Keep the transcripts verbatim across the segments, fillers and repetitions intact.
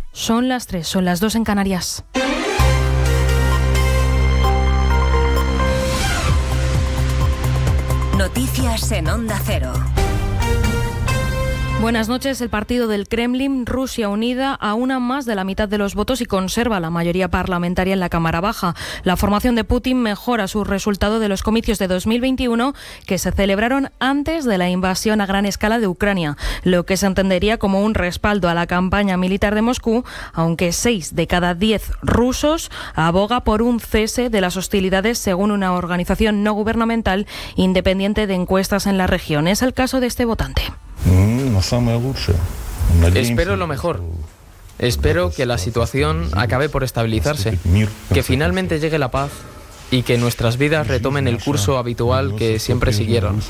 Son las tres, son las dos en Canarias. Noticias en Onda Cero. Buenas noches. El partido del Kremlin, Rusia Unida, aúna más de la mitad de los votos y conserva la mayoría parlamentaria en la Cámara Baja. La formación de Putin mejora su resultado de los comicios de dos mil veintiuno, que se celebraron antes de la invasión a gran escala de Ucrania, lo que se entendería como un respaldo a la campaña militar de Moscú, aunque seis de cada diez rusos aboga por un cese de las hostilidades, según una organización no gubernamental independiente de encuestas en la región. Es el caso de este votante. Espero lo mejor. Espero que la situación acabe por estabilizarse, que finalmente llegue la paz y que nuestras vidas retomen el curso habitual que siempre siguieron.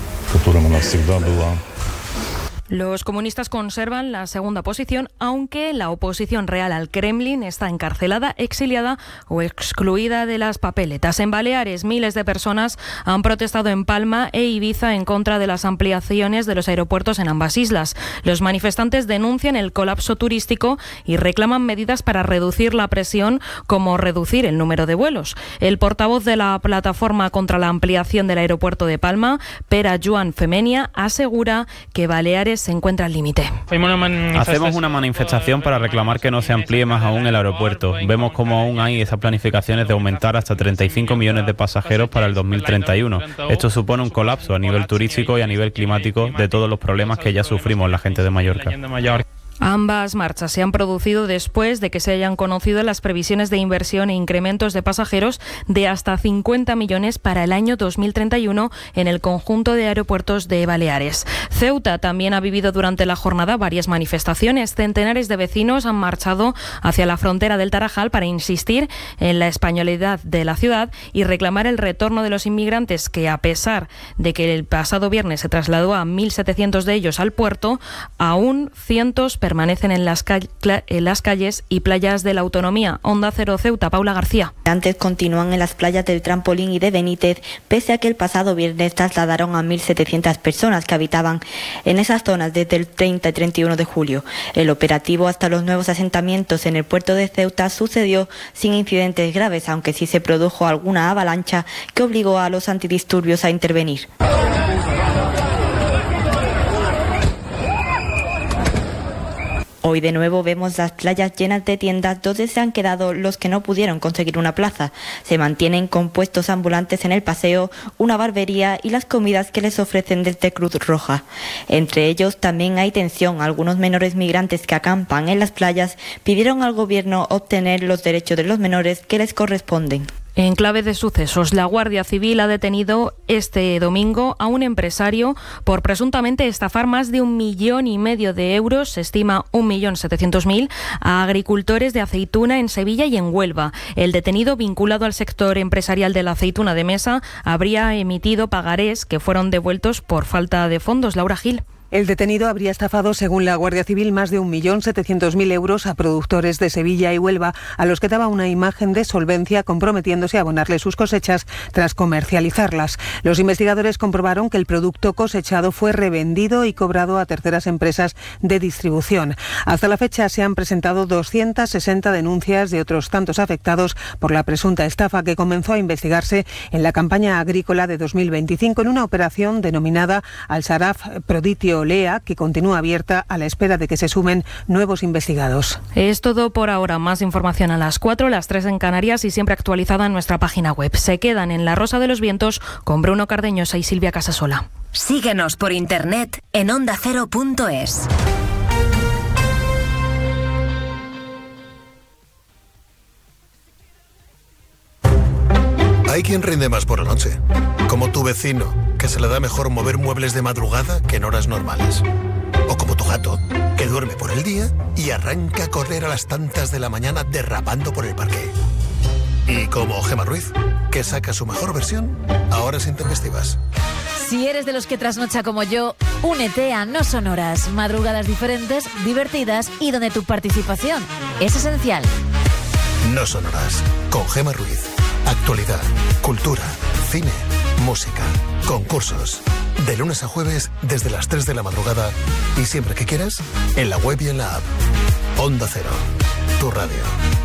Los comunistas conservan la segunda posición, aunque la oposición real al Kremlin está encarcelada, exiliada o excluida de las papeletas. En Baleares, miles de personas han protestado en Palma e Ibiza en contra de las ampliaciones de los aeropuertos en ambas islas. Los manifestantes denuncian el colapso turístico y reclaman medidas para reducir la presión, como reducir el número de vuelos. El portavoz de la plataforma contra la ampliación del aeropuerto de Palma, Pere Joan Femenia, asegura que Baleares se encuentra al límite. Hacemos una manifestación para reclamar que no se amplíe más aún el aeropuerto. Vemos cómo aún hay esas planificaciones de aumentar hasta treinta y cinco millones de pasajeros para el dos mil treinta y uno. Esto supone un colapso a nivel turístico y a nivel climático de todos los problemas que ya sufrimos la gente de Mallorca. Ambas marchas se han producido después de que se hayan conocido las previsiones de inversión e incrementos de pasajeros de hasta cincuenta millones para el año dos mil treinta y uno en el conjunto de aeropuertos de Baleares. Ceuta también ha vivido durante la jornada varias manifestaciones. Centenares de vecinos han marchado hacia la frontera del Tarajal para insistir en la españolidad de la ciudad y reclamar el retorno de los inmigrantes, que a pesar de que el pasado viernes se trasladó a mil setecientos de ellos al puerto, aún cientos permanecen en las, ca- en las calles y playas de la autonomía. Onda Cero Ceuta, Paula García. Antes continúan en las playas del Trampolín y de Benítez, pese a que el pasado viernes trasladaron a mil setecientas personas que habitaban en esas zonas desde el treinta y treinta y uno de julio. El operativo hasta los nuevos asentamientos en el puerto de Ceuta sucedió sin incidentes graves, aunque sí se produjo alguna avalancha que obligó a los antidisturbios a intervenir. Hoy de nuevo vemos las playas llenas de tiendas donde se han quedado los que no pudieron conseguir una plaza. Se mantienen con puestos ambulantes en el paseo, una barbería y las comidas que les ofrecen desde Cruz Roja. Entre ellos también hay tensión. Algunos menores migrantes que acampan en las playas pidieron al gobierno obtener los derechos de los menores que les corresponden. En clave de sucesos, la Guardia Civil ha detenido este domingo a un empresario por presuntamente estafar más de un millón y medio de euros, se estima un millón setecientos mil, a agricultores de aceituna en Sevilla y en Huelva. El detenido, vinculado al sector empresarial de la aceituna de mesa, habría emitido pagarés que fueron devueltos por falta de fondos. Laura Gil. El detenido habría estafado, según la Guardia Civil, más de un millón setecientos mil euros a productores de Sevilla y Huelva, a los que daba una imagen de solvencia, comprometiéndose a abonarle sus cosechas tras comercializarlas. Los investigadores comprobaron que el producto cosechado fue revendido y cobrado a terceras empresas de distribución. Hasta la fecha se han presentado doscientas sesenta denuncias de otros tantos afectados por la presunta estafa, que comenzó a investigarse en la campaña agrícola de dos mil veinticinco en una operación denominada Al-Saraf Proditio Lea, que continúa abierta a la espera de que se sumen nuevos investigados. Es todo por ahora. Más información a las cuatro, las tres en Canarias y siempre actualizada en nuestra página web. Se quedan en La Rosa de los Vientos con Bruno Cardeñosa y Silvia Casasola. Síguenos por internet en onda cero punto es. Hay quien rinde más por la noche, como tu vecino, que se le da mejor mover muebles de madrugada que en horas normales. O como tu gato, que duerme por el día y arranca a correr a las tantas de la mañana derrapando por el parque. Y como Gemma Ruiz, que saca su mejor versión a horas intempestivas. Si eres de los que trasnocha como yo, únete a No Son Horas, madrugadas diferentes, divertidas y donde tu participación es esencial. No Son Horas, con Gemma Ruiz. Actualidad, cultura, cine, música, concursos. De lunes a jueves desde las tres de la madrugada y siempre que quieras, en la web y en la app. Onda Cero, tu radio.